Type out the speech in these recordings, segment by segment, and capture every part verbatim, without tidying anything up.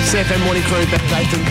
C F M Morning Crew, Ben Nathan.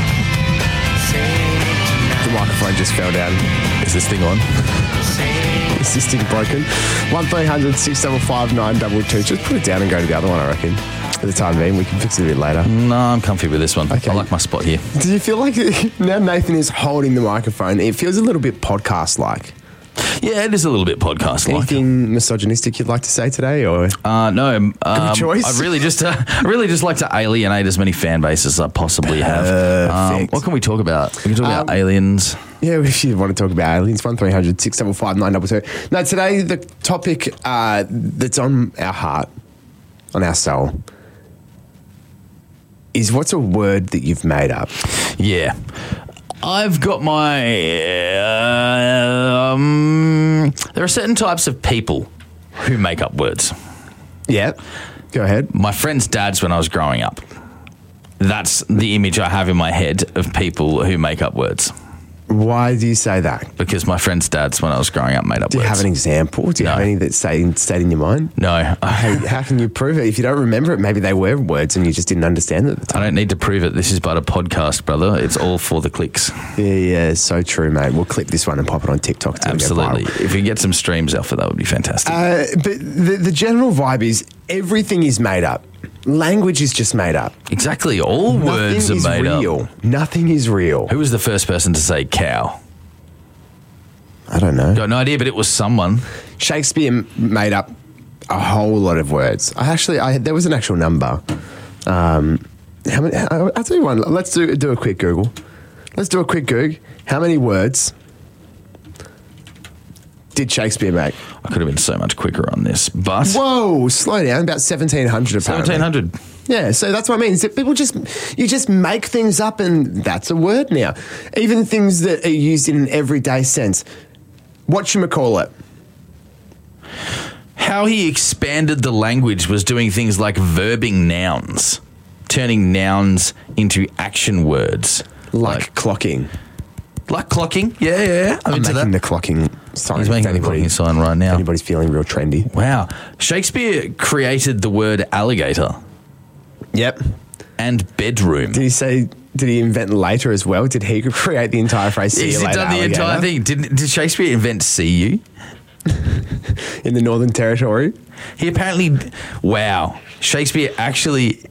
The microphone just fell down. Is this thing on? Is this thing broken? one three hundred six five five nine two two. Just put it down and go to the other one, I reckon. For the time being, we can fix it a bit later. No, I'm comfy with this one. Okay. I like my spot here. Do you feel like now Nathan is holding the microphone, it feels a little bit podcast-like? Yeah, it is a little bit podcast-like. Anything misogynistic you'd like to say today, or Uh, no, um, Good choice. I really just, uh, I really just like to alienate as many fan bases as I possibly have. Um, Perfect. what can we talk about? We can talk about Um, aliens. yeah, if you want to talk about aliens, one three hundred six five five nine two two. No, today the topic uh, that's on our heart, on our soul, is what's a word that you've made up? Yeah. I've got my... Uh, um, there are certain types of people who make up words. Yeah, go ahead. My friends' dads when I was growing up. That's the image I have in my head of people who make up words. Why do you say that? Because my friends' dads when I was growing up made up Do you words. have an example? Do you No. have any that stayed, stayed in your mind? No. How, how can you prove it? If you don't remember it, maybe they were words and you just didn't understand it at the I time. don't need to prove it. This is but a podcast, brother. It's all for the clicks. Yeah, yeah, so true, mate. We'll clip this one and pop it on TikTok. till we go Absolutely. viral. If we get some streams off it, that would be fantastic. Uh, but the, the general vibe is everything is made up. Language is just made up. exactly. All words Nothing are is made real. up. Nothing is real. Who was the first person to say cow? I don't know. Got no idea, but it was someone. Shakespeare m- made up a whole lot of words. I actually, I there was an actual number. Um, how many? I- I'll tell you one. Let's do do a quick Google. Let's do a quick Google. How many words did Shakespeare make? I could have been so much quicker on this, but Whoa, slow down. About seventeen hundred. Apparently. seventeen hundred. Yeah, so that's what I mean. Is that people just you just make things up, and that's a word now. Even things that are used in an everyday sense. Whatchamacallit? How he expanded the language was doing things like verbing nouns, turning nouns into action words. Like, clocking. Like clocking. Yeah, yeah, yeah. I'm, I'm into making that. the clocking sign. He's if making the anybody- clocking sign right if now. anybody's feeling real trendy. Wow. Shakespeare created the word alligator Yep. and bedroom. Did he say? Did he invent later as well? Did he create the entire phrase? See He's you later, done the alligator? entire thing. Did, did Shakespeare invent see you? in the Northern Territory. He apparently, wow, Shakespeare actually,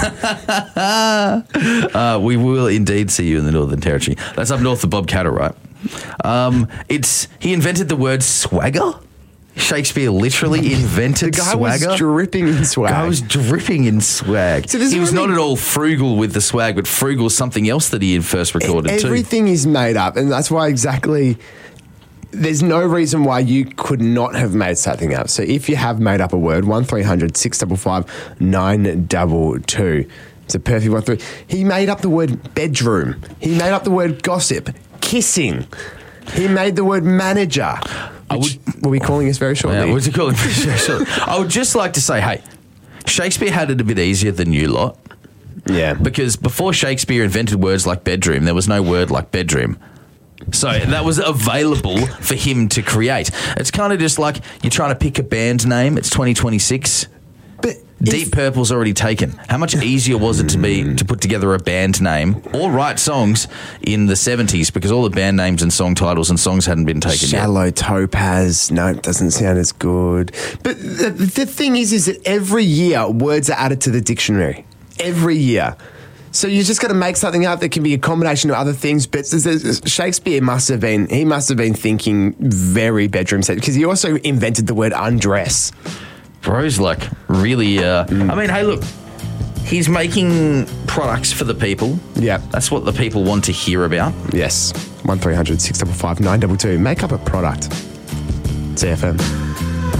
uh, we will indeed see you in the Northern Territory. That's up north of Bob Catter, right? Um, it's, he invented the word swagger. Shakespeare literally invented The guy swagger. was dripping in swag. guy was dripping in swag. So this he is was what I not mean. at all frugal with the swag, but frugal is something else that he had first recorded too. Everything is made up, and that's why exactly. There's no reason why you could not have made something up. So if you have made up a word, one three hundred six five five nine two two. It's a perfect one. Three. He made up the word bedroom. He made up the word gossip, kissing. He made the word manager. I Which would- we'll be calling us very shortly. Yeah, what's it called? I would just like to say, hey, Shakespeare had it a bit easier than you lot. Yeah. Because before Shakespeare invented words like bedroom, there was no word like bedroom. So that was available for him to create. It's kind of just like you're trying to pick a band name. It's twenty twenty-six. But Deep if- Purple's already taken. How much easier was it to be to put together a band name or write songs in the seventies because all the band names and song titles and songs hadn't been taken yet? Shallow Topaz. No, it doesn't sound as good. But the, the thing is, is that every year words are added to the dictionary. Every year. So you just got to make something up that can be a combination of other things. But Shakespeare must have been, he must have been thinking very bedroom set because he also invented the word undress. Bro's like really, uh, I mean, hey, look, he's making products for the people. Yeah. That's what the people want to hear about. Yes. one three hundred six five five nine two two. Make up a product. C F M.